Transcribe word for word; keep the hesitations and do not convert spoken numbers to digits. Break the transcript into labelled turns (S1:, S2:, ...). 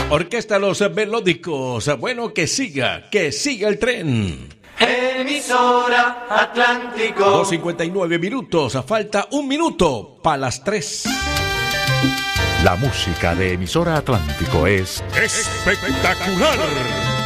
S1: Orquesta Los Melódicos. Bueno, que siga, que siga el tren.
S2: Emisora Atlántico.
S1: dos cincuenta y nueve minutos, falta un minuto para las tres.
S3: La música de Emisora Atlántico es
S4: espectacular.